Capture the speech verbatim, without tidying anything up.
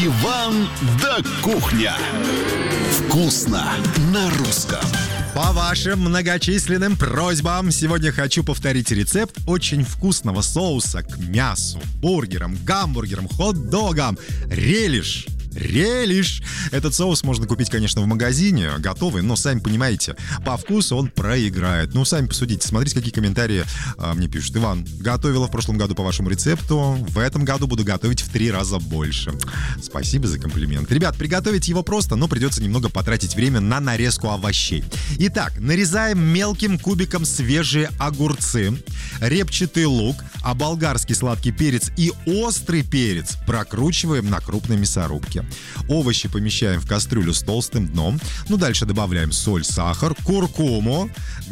Иван да кухня. Вкусно на русском. По вашим многочисленным просьбам сегодня хочу повторить рецепт очень вкусного соуса к мясу, бургерам, гамбургерам, хот-догам. Релиш. Релиш. Этот соус можно купить, конечно, в магазине, готовый, но, сами понимаете, по вкусу он проиграет. Ну, сами посудите, смотрите, какие комментарии а, мне пишут. Иван, готовила в прошлом году по вашему рецепту, в этом году буду готовить в три раза больше. Спасибо за комплимент. Ребят, приготовить его просто, но придется немного потратить время на нарезку овощей. Итак, нарезаем мелким кубиком свежие огурцы, репчатый лук, а болгарский сладкий перец и острый перец прокручиваем на крупной мясорубке. Овощи помещаем в кастрюлю с толстым дном. Ну, дальше добавляем соль, сахар, куркуму.